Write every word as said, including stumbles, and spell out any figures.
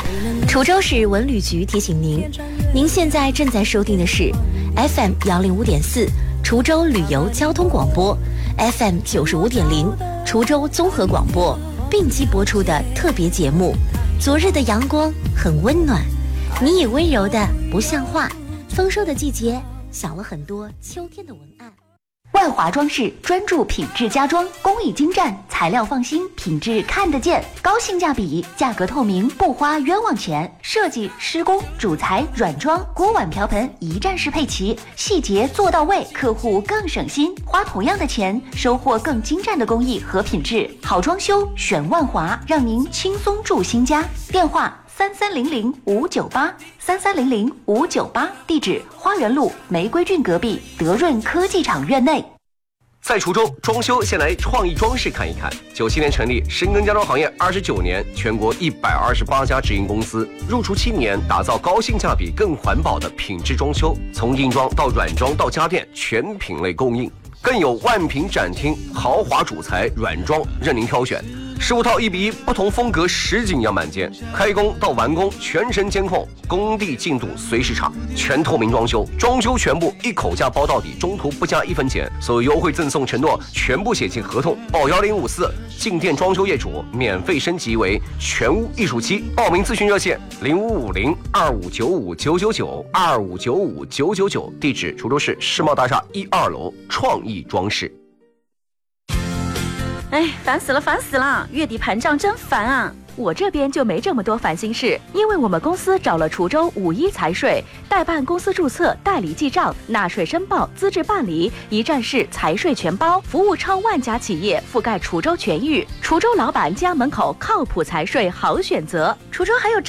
滁州市文旅局提醒您，您现在正在收听的是 F M 幺零五点四滁州旅游交通广播 ，F M 九十五点零滁州综合广播并机播出的特别节目。昨日的阳光很温暖，你也温柔的不像话。丰收的季节，少了很多秋天的文案。 万华装饰专注品质家装，工艺精湛，材料放心，品质看得见，高性价比，价格透明，不花冤枉钱。设计、施工、主材、软装、锅碗瓢盆一站式配齐，细节做到位，客户更省心。花同样的钱，收获更精湛的工艺和品质。好装修选万华，让您轻松住新家。电话三三零零五九八三三零零五九八，地址花园路玫瑰郡隔壁德润科技厂院内。 在滁州装修，先来创意装饰看一看。九七年成立，深耕家装行业二十九年，全国一百二十八家直营公司，入驻七年，打造高性价比、更环保的品质装修，从硬装到软装到家电，全品类供应，更有万品展厅，豪华主材、软装任您挑选。十五套一比一，不同风格实景样板间，开工到完工全程监控，工地进度随时查，全透明装修，装修全部一口价包到底，中途不加一分钱，所有优惠赠送承诺全部写进合同。报幺零五四，进店装修业主免费升级为全屋艺术漆。报名咨询热线零五五零二五九五九九九二五九五九九九，地址滁州市世贸大厦一二楼创意装饰。 哎，烦死了，烦死了！月底盘账真烦啊！我这边就没这么多烦心事，因为我们公司找了滁州五一财税代办公司注册、代理记账、纳税申报、资质办理，一站式财税全包，服务超万家企业，覆盖滁州全域。滁州老板家门口靠谱财税好选择。滁州还有